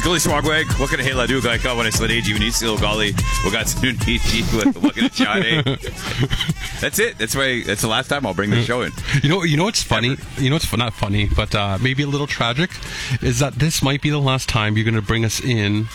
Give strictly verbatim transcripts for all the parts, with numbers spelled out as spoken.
Gully Swagwag, welcome to Hela Duga. I got when I slid age, even still Gully. We got Suniti with welcome to Chade. That's it. That's why. That's the last time I'll bring the show in. You know, you know what's funny? You know what's not funny, but uh, maybe a little tragic, is that this might be the last time you're going to bring us in.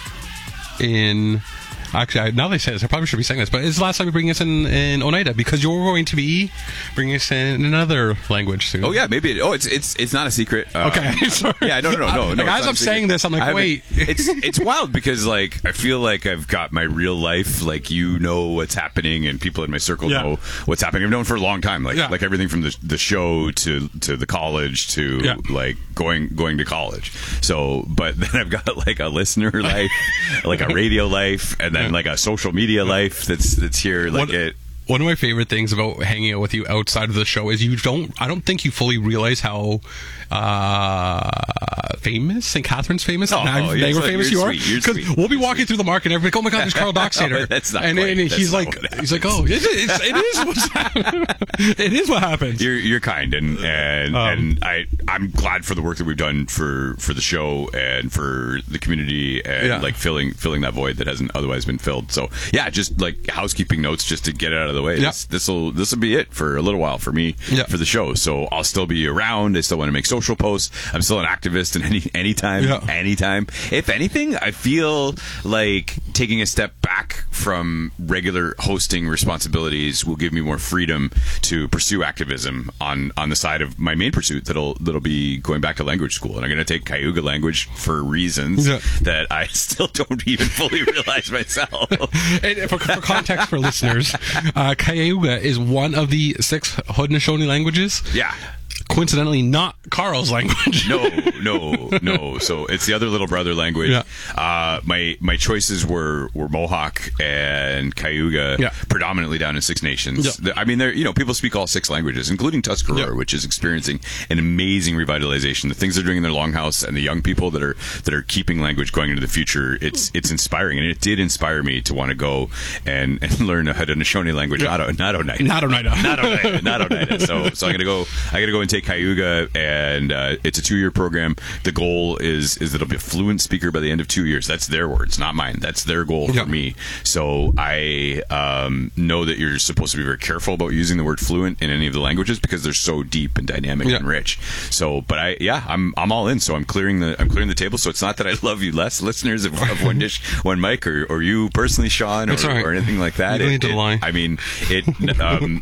In actually, I, now they say this, I probably should be saying this, but it's the last time you bring us in in Oneida because you're going to be bringing us in another language soon. Oh yeah, maybe. It, oh, it's it's it's not a secret. Uh, okay, sorry. Yeah, no, no, no, no. Like, no as I'm saying this, I'm like, wait. It's it's wild because like I feel like I've got my real life. Like you know what's happening, and people in my circle yeah. know what's happening. I've known for a long time. Like yeah. like everything from the the show to to the college to yeah. like going going to college. So, but then I've got like a listener life, like a radio life, and then like a social media life that's that's here. Like what, it. One of my favorite things about hanging out with you outside of the show is you don't. I don't think you fully realize how uh, famous Saint Catherine's famous, oh, Niagara, oh, yeah, Niagara so famous you are. Because we'll be walking through the market and everybody, oh my God, there's Carl Dockstader. Oh, that's not and, quite, and, and he's like, he's like, oh, it is, it is what's happening. It is what happens. You're you're kind, and and, um, and I I'm glad for the work that we've done for, for the show and for the community and yeah. like filling filling that void that hasn't otherwise been filled. So yeah, just like housekeeping notes just to get it out of the way. Yeah. This will this will be it for a little while for me yeah. for the show. So I'll still be around. I still want to make social posts. I'm still an activist, and any anytime, yeah. anytime. If anything, I feel like taking a step back from regular hosting responsibilities will give me more freedom to pursue activism on, on the side of my main pursuit that'll that'll be going back to language school. And I'm going to take Cayuga language for reasons yeah. that I still don't even fully realize myself. And for, for context for listeners, uh, Cayuga is one of the six Haudenosaunee languages. Yeah. Coincidentally, not Carl's language. no, no, no. So it's the other little brother language. Yeah. Uh, my my choices were, were Mohawk and Cayuga, yeah. predominantly down in Six Nations. Yeah. I mean, there you know people speak all six languages, including Tuscarora, yeah. which is experiencing an amazing revitalization. The things they're doing in their longhouse and the young people that are that are keeping language going into the future, it's it's inspiring, and it did inspire me to want to go and, and learn a Haudenosaunee language. Yeah. Not not Oneida. Not Oneida. Not Oneida. Not Oneida. So so I'm gonna go. I gotta go and take Cayuga, and uh, it's a two-year program. The goal is is that it'll be a fluent speaker by the end of two years. That's their words, not mine. That's their goal yeah. for me. So I um, know that you're supposed to be very careful about using the word fluent in any of the languages because they're so deep and dynamic yeah. and rich. So, but I yeah, I'm I'm all in. So I'm clearing the I'm clearing the table. So it's not that I love you less, listeners of, of One Dish, One Mic, or, or you personally, Sean, or, right. or anything like that. You don't it, need to it, lie. I mean, it. Um,